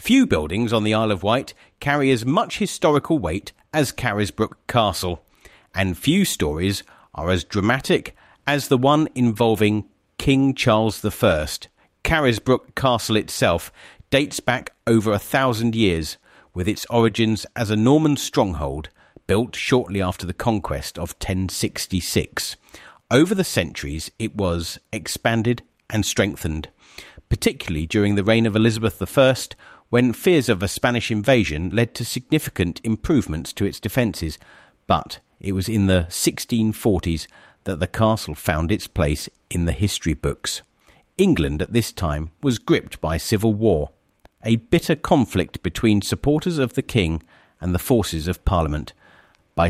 Few buildings on the Isle of Wight carry as much historical weight as Carisbrooke Castle, and few stories are as dramatic as the one involving King Charles I. Carisbrooke Castle itself dates back over 1,000 years, with its origins as a Norman stronghold built shortly after the conquest of 1066. Over the centuries, it was expanded and strengthened, particularly during the reign of Elizabeth I, when fears of a Spanish invasion led to significant improvements to its defences. But it was in the 1640s that the castle found its place in the history books. England at this time was gripped by civil war, a bitter conflict between supporters of the king and the forces of Parliament. By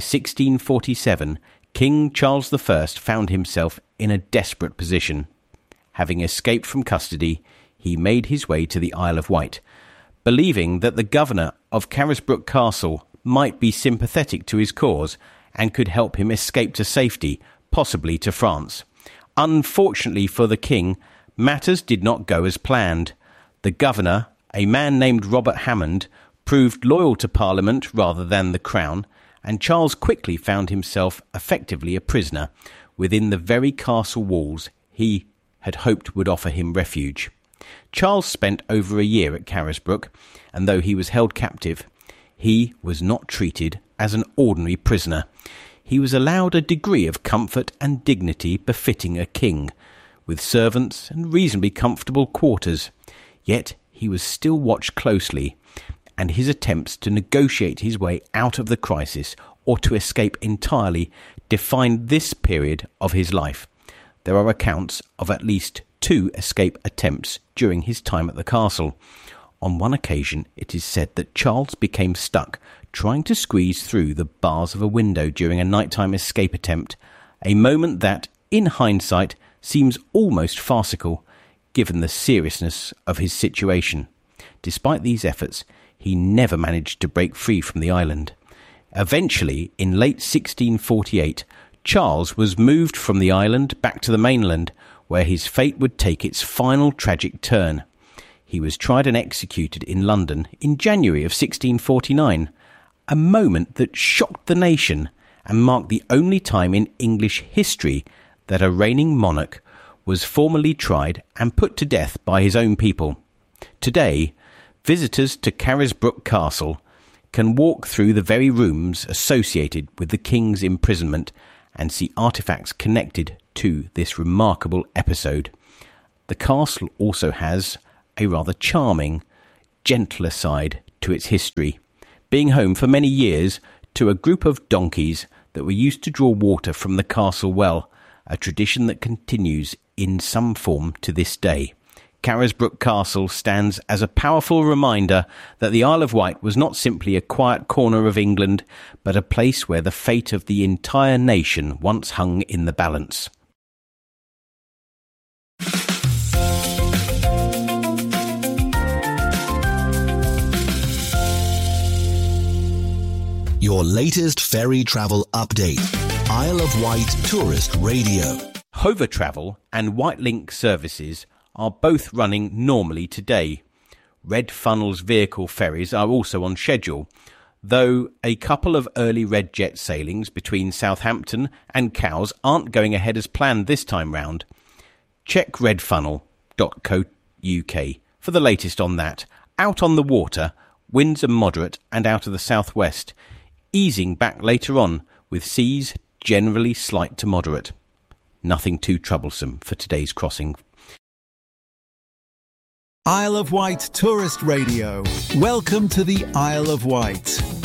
1647, King Charles I found himself in a desperate position. Having escaped from custody, he made his way to the Isle of Wight, believing that the governor of Carisbrooke Castle might be sympathetic to his cause and could help him escape to safety, possibly to France. Unfortunately for the king, matters did not go as planned. The governor, a man named Robert Hammond, proved loyal to Parliament rather than the Crown, and Charles quickly found himself effectively a prisoner within the very castle walls he had hoped would offer him refuge. Charles spent over a year at Carisbrooke, and though he was held captive, he was not treated as an ordinary prisoner. He was allowed a degree of comfort and dignity befitting a king, with servants and reasonably comfortable quarters. Yet he was still watched closely, and his attempts to negotiate his way out of the crisis or to escape entirely defined this period of his life. There are accounts of at least 2 escape attempts during his time at the castle. On one occasion, it is said that Charles became stuck trying to squeeze through the bars of a window during a nighttime escape attempt, a moment that, in hindsight, seems almost farcical, given the seriousness of his situation. Despite these efforts, he never managed to break free from the island. Eventually, in late 1648, Charles was moved from the island back to the mainland, where his fate would take its final tragic turn. He was tried and executed in London in January of 1649, a moment that shocked the nation and marked the only time in English history that a reigning monarch was formally tried and put to death by his own people. Today, visitors to Carisbrooke Castle can walk through the very rooms associated with the king's imprisonment and see artefacts connected to this remarkable episode. The castle also has a rather charming, gentler side to its history, being home for many years to a group of donkeys that were used to draw water from the castle well, a tradition that continues in some form to this day. Carisbrooke Castle stands as a powerful reminder that the Isle of Wight was not simply a quiet corner of England, but a place where the fate of the entire nation once hung in the balance. Your latest ferry travel update. Isle of Wight Tourist Radio. Hover Travel and Wightlink services are both running normally today. Red Funnel's vehicle ferries are also on schedule, though a couple of early Red Jet sailings between Southampton and Cowes aren't going ahead as planned this time round. Check redfunnel.co.uk for the latest on that. Out on the water, winds are moderate and out of the southwest, easing back later on with seas generally slight to moderate. Nothing too troublesome for today's crossing. Isle of Wight Tourist Radio. Welcome to the Isle of Wight.